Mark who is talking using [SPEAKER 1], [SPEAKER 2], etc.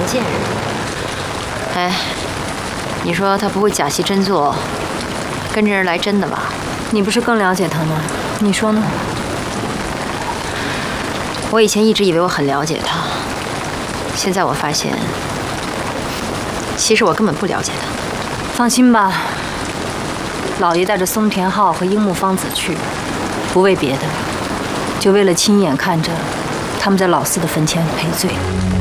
[SPEAKER 1] 贱人。哎，你说他不会假戏真做，跟着人来真的吧？
[SPEAKER 2] 你不是更了解他吗？你说呢？
[SPEAKER 1] 我以前一直以为我很了解他，现在我发现，其实我根本不了解他。
[SPEAKER 2] 放心吧，老爷带着松田浩和樱木芳子去，不为别的，就为了亲眼看着他们在老四的坟前赔罪。